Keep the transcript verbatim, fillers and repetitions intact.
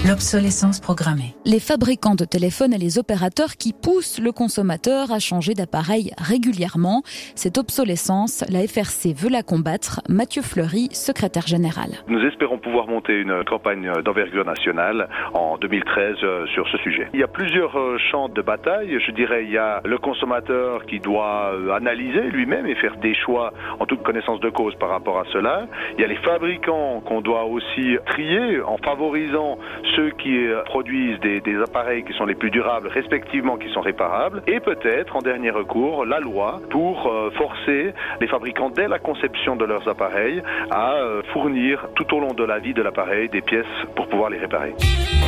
L'obsolescence programmée. Les fabricants de téléphones et les opérateurs qui poussent le consommateur à changer d'appareil régulièrement. Cette obsolescence, la F R C veut la combattre. Mathieu Fleury, secrétaire général. Nous espérons pouvoir monter une campagne d'envergure nationale en deux mille treize sur ce sujet. Il y a plusieurs champs de bataille. Je dirais, il y a le consommateur qui doit analyser lui-même et faire des choix en toute connaissance de cause par rapport à cela. Il y a les fabricants qu'on doit aussi trier en favorisant ceux qui produisent des, des appareils qui sont les plus durables, respectivement qui sont réparables, et peut-être, en dernier recours, la loi pour euh, forcer les fabricants, dès la conception de leurs appareils, à euh, fournir tout au long de la vie de l'appareil des pièces pour pouvoir les réparer.